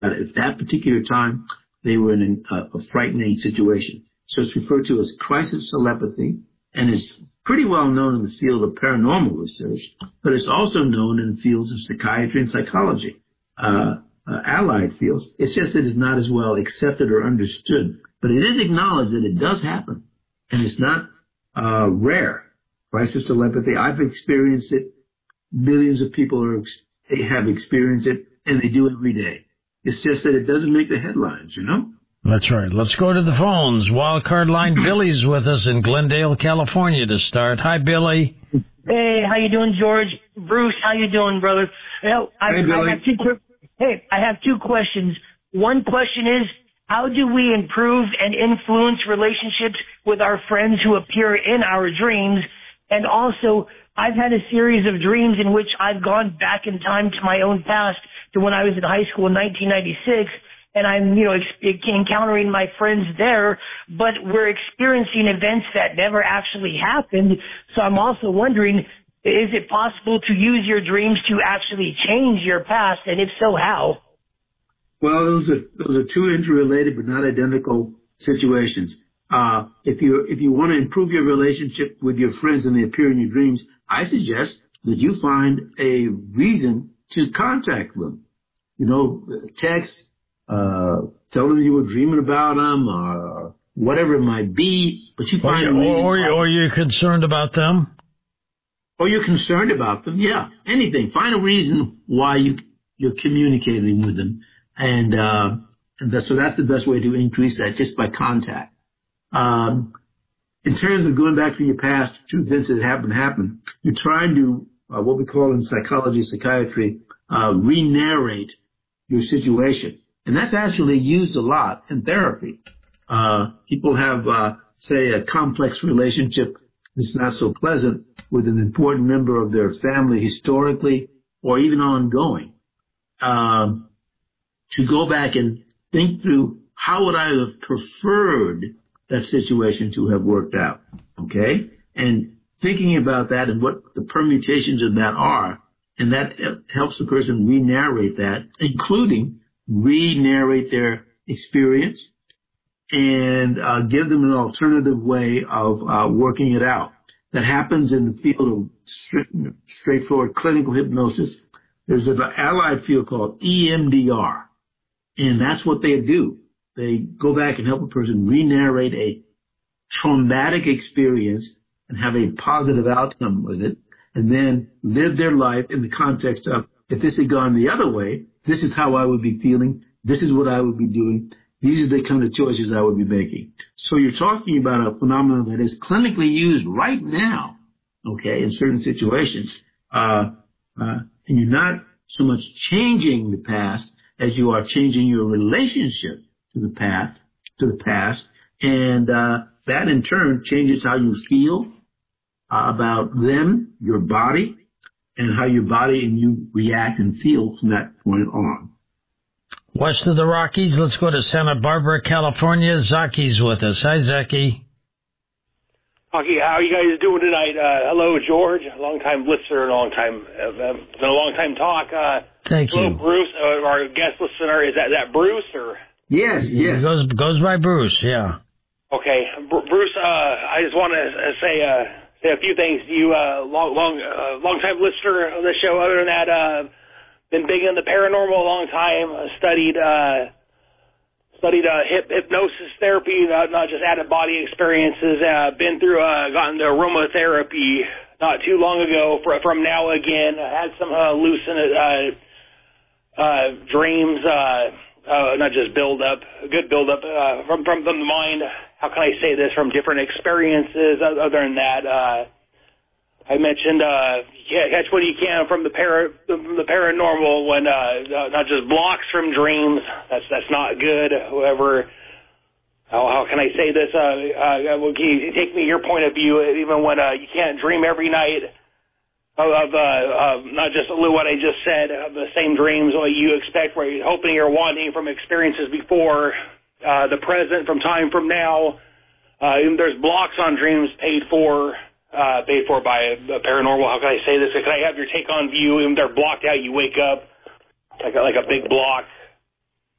at that particular time, they were in a frightening situation. So it's referred to as crisis telepathy, and it's pretty well known in the field of paranormal research, but it's also known in the fields of psychiatry and psychology, allied fields. It's just that it's not as well accepted or understood, but it is acknowledged that it does happen, and it's not rare. Crisis telepathy, I've experienced it. Millions of people have experienced it, and they do every day. It's just that it doesn't make the headlines, you know? That's right. Let's go to the phones. Wildcard line Billy's with us in Glendale, California to start. Hi, Billy. Hey, how you doing, George? Bruce, how you doing, brother? Hey, Billy. I have two questions. One question is, how do we improve and influence relationships with our friends who appear in our dreams? And also, I've had a series of dreams in which I've gone back in time to my own past, to when I was in high school in 1996, and I'm, encountering my friends there, but we're experiencing events that never actually happened. So I'm also wondering, is it possible to use your dreams to actually change your past, and if so, how? Well, those are two interrelated but not identical situations. If you want to improve your relationship with your friends and they appear in your dreams, I suggest that you find a reason to contact them. Text, tell them you were dreaming about them, or whatever it might be. But you find a reason. Or you're concerned about them. Or you're concerned about them. Yeah, anything. Find a reason why you're communicating with them, so that's the best way to increase that, just by contact. In terms of going back to your past, to events that happened, you're trying to, what we call in psychology, psychiatry, re-narrate your situation. And that's actually used a lot in therapy. People have, say, a complex relationship that's not so pleasant with an important member of their family historically or even ongoing. To go back and think through, how would I have preferred that situation to have worked out, okay? And thinking about that and what the permutations of that are, and that helps the person re-narrate that, including re-narrate their experience and give them an alternative way of working it out. That happens in the field of straightforward clinical hypnosis. There's an allied field called EMDR, and that's what they do. They go back and help a person re-narrate a traumatic experience and have a positive outcome with it, and then live their life in the context of, if this had gone the other way, this is how I would be feeling, this is what I would be doing, these are the kind of choices I would be making. So you're talking about a phenomenon that is clinically used right now, okay, in certain situations. And you're not so much changing the past as you are changing your relationship to the past, and that in turn changes how you feel about them, your body, and how your body and you react and feel from that point on. West of the Rockies, let's go to Santa Barbara, California. Zaki's with us. Hi, Zaki. Okay, how are you guys doing tonight? Hello, George, long-time listener, been a long-time talk. Thank you. Hello, Bruce, our guest listener. Is that Bruce or? Yes. It goes by Bruce, yeah. Okay, Bruce, I just want to say a few things to you. Long-time listener of the show. Other than that, been big in the paranormal a long time. Studied hypnosis therapy, not just out-of-body experiences. Been through, gotten to aromatherapy not too long ago from Now Again. Had some lucid dreams, not just good build-up from the mind. How can I say this? From different experiences. Other than that, I mentioned catch what you can from the paranormal when not just blocks from dreams. That's not good. However, how can I say this? Can you take me your point of view, even when you can't dream every night of not just what I just said, of the same dreams what you expect, where you're hoping you're wanting from experiences before, the present, from time from now. There's blocks on dreams paid for by a paranormal. How can I say this? Can I have your take on view? If they're blocked out, you wake up like a big block.